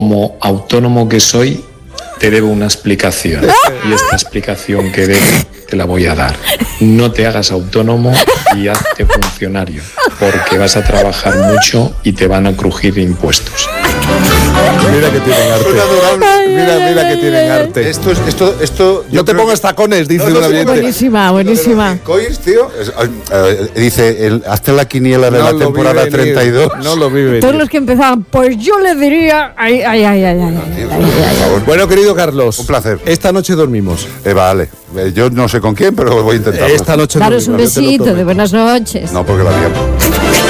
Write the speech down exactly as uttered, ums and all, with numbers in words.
Como autónomo que soy, te debo una explicación. Y esta explicación que debo te la voy a dar. No te hagas autónomo y hazte funcionario, porque vas a trabajar mucho y te van a crujir impuestos. Mira que tienen arte. Mira, mira que tienen arte. Esto es, esto, esto. No te pongas tacones, dice no, no un oyente. Buenísima, buenísima. Cois, tío, es, eh, dice, el, hazte la quiniela de No la lo temporada vi venir, treinta y dos. No lo vi venir. Todos los que empezaban, pues yo le diría. Ay, ay, ay, ay, ay. Tío, ay, por ay, favor. Bueno, querido Carlos. Un placer. Esta noche dormimos. Eh, vale, Eh, yo no sé con quién, pero voy a intentarlo. Esta noche Daros un dormimos. yo te lo besito de prometo. buenas noches. No, porque la liamos.